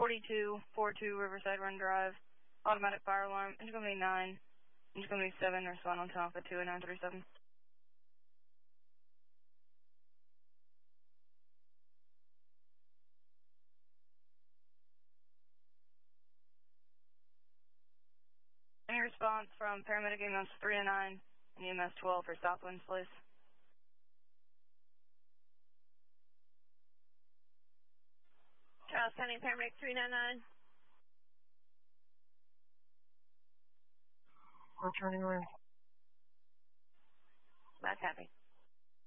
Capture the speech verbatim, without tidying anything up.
forty-two forty-two Riverside Run Drive. Automatic fire alarm. Engine company nine. Engine company seven. Respond on ten Alpha two and nine thirty-seven. Any response from paramedic E M S three and nine and E M S twelve for Southwinds, please? Charles County Paramedic three nine nine. Returning room. That's happy.